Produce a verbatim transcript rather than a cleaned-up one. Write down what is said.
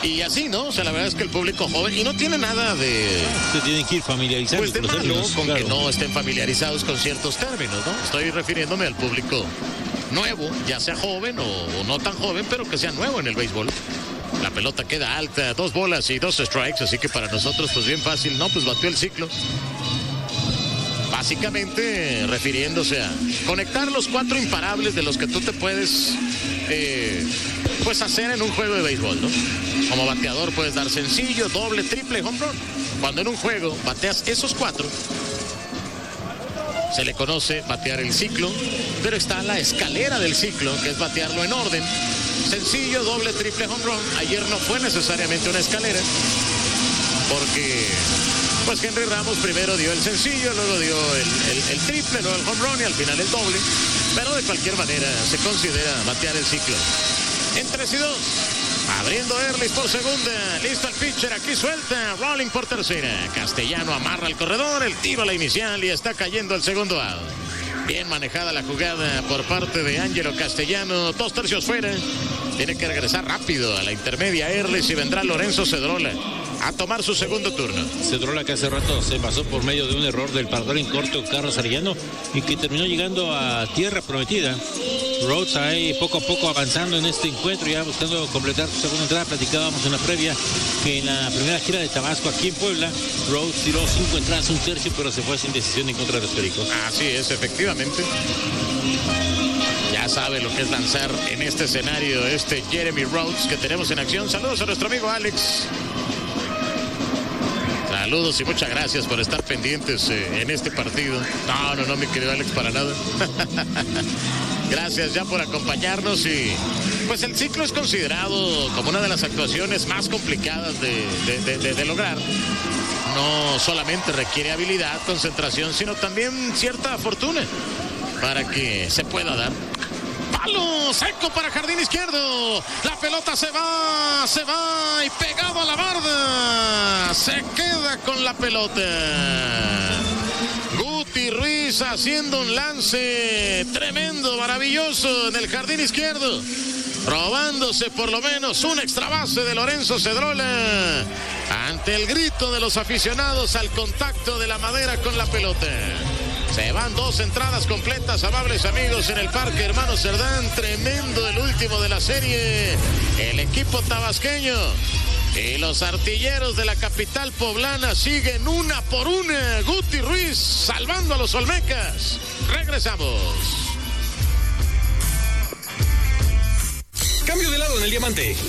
Y así, ¿no? O sea, la verdad es que el público joven, y no tiene nada de... Se tienen que ir familiarizados pues de con los malo, términos, con claro. que no estén familiarizados con ciertos términos, ¿no? Estoy refiriéndome al público nuevo, ya sea joven o, o no tan joven, pero que sea nuevo en el béisbol. La pelota queda alta, dos bolas y dos strikes, así que para nosotros pues bien fácil, ¿no? Pues batió el ciclo. Básicamente refiriéndose a conectar los cuatro imparables de los que tú te puedes eh, pues hacer en un juego de béisbol, ¿no? Como bateador puedes dar sencillo, doble, triple, home run. Cuando en un juego bateas esos cuatro, se le conoce batear el ciclo, pero está la escalera del ciclo, que es batearlo en orden. Sencillo, doble, triple, home run. Ayer no fue necesariamente una escalera, porque pues Henry Ramos primero dio el sencillo, luego dio el, el, el triple, luego el home run y al final el doble. Pero de cualquier manera se considera batear el ciclo. En tres y dos. Abriendo Erlis por segunda. Listo el pitcher. Aquí suelta. Rolling por tercera. Castellano amarra el corredor. El tiro a la inicial y está cayendo el segundo out. Bien manejada la jugada por parte de Ángelo Castellano. Dos tercios fuera. Tiene que regresar rápido a la intermedia Erlis y vendrá Lorenzo Cedrola a tomar su segundo turno. Cedrola, que hace rato se pasó por medio de un error del parador en corto Carlos Arellano y que terminó llegando a tierra prometida. Rhodes ahí poco a poco avanzando en este encuentro, ya buscando completar su segunda entrada. Platicábamos en la previa que en la primera gira de Tabasco aquí en Puebla, Rhodes tiró cinco entradas, un tercio, pero se fue sin decisión en contra de los Pericos. Así es, efectivamente. Ya sabe lo que es lanzar en este escenario este Jeremy Rhodes que tenemos en acción. Saludos a nuestro amigo Alex. Saludos y muchas gracias por estar pendientes eh, en este partido. No, no, no, mi querido Alex, para nada. Gracias ya por acompañarnos y pues el ciclo es considerado como una de las actuaciones más complicadas de, de, de, de, de lograr. No solamente requiere habilidad, concentración, sino también cierta fortuna para que se pueda dar. Palo seco para jardín izquierdo. La pelota se va, se va y pegado a la barda. Se queda con la pelota. Guti Ruiz haciendo un lance tremendo, maravilloso en el jardín izquierdo. Robándose por lo menos un extra base de Lorenzo Cedrola. Ante el grito de los aficionados al contacto de la madera con la pelota. Se van dos entradas completas, amables amigos, en el Parque Hermano Cerdán. Tremendo el último de la serie. El equipo tabasqueño y los artilleros de la capital poblana siguen una por una. Guti Ruiz salvando a los olmecas. Regresamos. Cambio de lado en el diamante.